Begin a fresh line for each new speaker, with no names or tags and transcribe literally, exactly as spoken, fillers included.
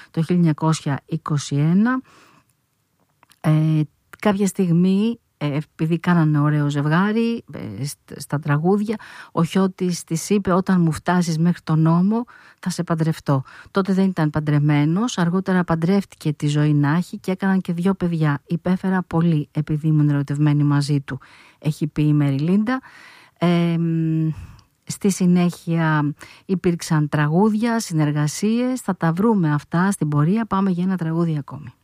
το χίλια εννιακόσια είκοσι ένα. Ε, κάποια στιγμή, επειδή κάνανε ωραίο ζευγάρι στα τραγούδια, ο Χιώτης της είπε: όταν μου φτάσεις μέχρι τον νόμο θα σε παντρευτώ. Τότε δεν ήταν παντρεμένος, αργότερα παντρεύτηκε τη ζωή να έχει και έκαναν και δυο παιδιά. Υπέφερα πολύ επειδή ήμουν ερωτευμένη μαζί του, έχει πει η Μεριλίντα. ε, Στη συνέχεια υπήρξαν τραγούδια, συνεργασίες, θα τα βρούμε αυτά στην πορεία. Πάμε για ένα τραγούδι ακόμη.